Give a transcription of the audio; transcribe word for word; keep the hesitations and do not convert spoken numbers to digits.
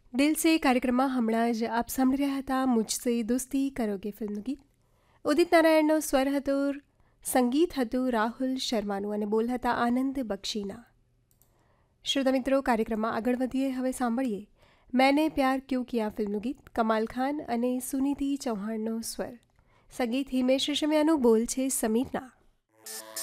દિલ સે કાર્યક્રમમાં હમણાં જ આપ સાંભળી રહ્યા હતા મુझसे દોસ્તી કરોગે ફિલ્મનું ગીત. ઉદિત નારાયણનો સ્વર હતો, સંગીત હતું રાહુલ શર્માનું અને બોલ હતા આનંદ બક્ષીના. શ્રોતા મિત્રો, કાર્યક્રમમાં આગળ વધીએ. હવે સાંભળીએ મેને પ્યાર ક્યું કિયા ફિલ્મનું ગીત. કમાલ ખાન અને સુનિધિ ચૌહાણનો સ્વર, સંગીત હિમેશ રેશમિયાનું, બોલ છે સમીરના.